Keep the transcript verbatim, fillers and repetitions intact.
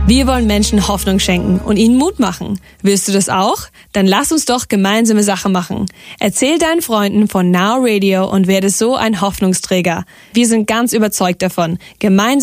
Wir wollen Menschen Hoffnung schenken und ihnen Mut machen. Willst du das auch? Dann lass uns doch gemeinsame Sache machen. Erzähl deinen Freunden von Now Radio und werde so ein Hoffnungsträger. Wir sind ganz überzeugt davon. Gemeinsam